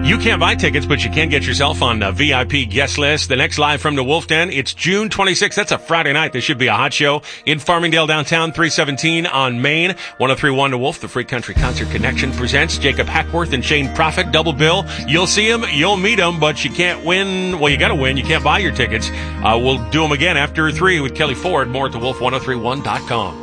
You can't buy tickets, but you can get yourself on the VIP guest list. The next Live from the Wolf Den, it's June 26th. That's a Friday night. This should be a hot show in Farmingdale downtown, 317 on Main. 1031 The Wolf, the Free Country Concert Connection presents Jacob Hackworth and Shane Prophet, double bill. You'll see them, you'll meet them, but you can't win. Well, you got to win. You can't buy your tickets. We'll do them again after 3 with Kelly Ford. More at thewolf1031.com.